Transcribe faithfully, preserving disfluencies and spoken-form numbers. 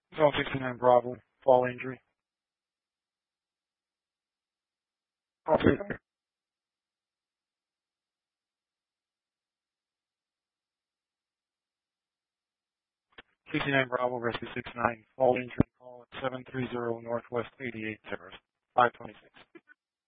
Call sixty-nine Bravo, fall injury. Officer. sixty-nine Bravo, rescue six nine, fall injury call at seven three zero Northwest eighty-eight Terrace, five twenty-six.